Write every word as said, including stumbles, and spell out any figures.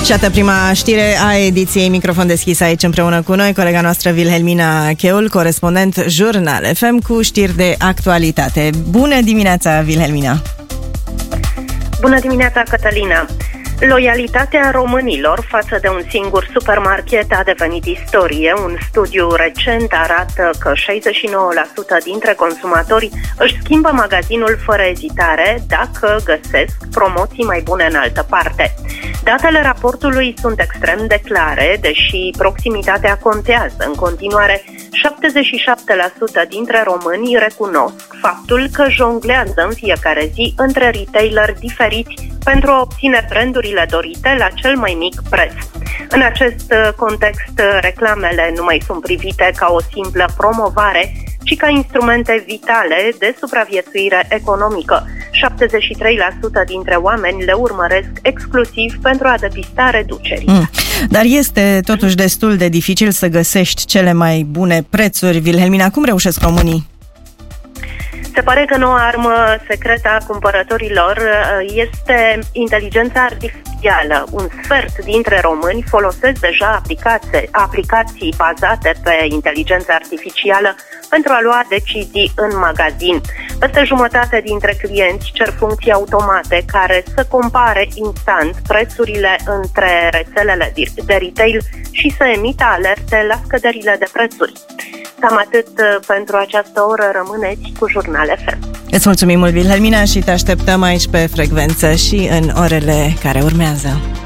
Și iată prima știre a ediției Microfon deschis aici împreună cu noi, colega noastră Wilhelmina Cheul, corespondent Jurnal F M cu știri de actualitate. Bună dimineața, Wilhelmina! Bună dimineața, Cătălina! Loialitatea românilor față de un singur supermarket a devenit istorie. Un studiu recent arată că șaizeci și nouă la sută dintre consumatori își schimbă magazinul fără ezitare dacă găsesc promoții mai bune în altă parte. Datele raportului sunt extrem de clare, deși proximitatea contează. În continuare, șaptezeci și șapte la sută dintre români recunosc faptul că jonglează în fiecare zi între retaileri diferiți pentru a obține brandurile dorite la cel mai mic preț. În acest context, reclamele nu mai sunt privite ca o simplă promovare, ci ca instrumente vitale de supraviețuire economică. șaptezeci și trei la sută dintre oameni le urmăresc exclusiv pentru a depista reduceri. Mm. Dar este totuși destul de dificil să găsești cele mai bune prețuri. Wilhelmina, cum reușesc românii? Se pare că noua armă secretă a cumpărătorilor este inteligența artificială. Un sfert dintre români folosesc deja aplicații, aplicații bazate pe inteligența artificială pentru a lua decizii în magazin. Peste jumătate dintre clienți cer funcții automate care să compare instant prețurile între rețelele de retail și să emită alerte la scăderile de prețuri. Cam atât pentru această oră. Rămâneți cu Jurnal F M. Îți mulțumim mult, Wilhelmina, și te așteptăm aici pe frecvență și în orele care urmează.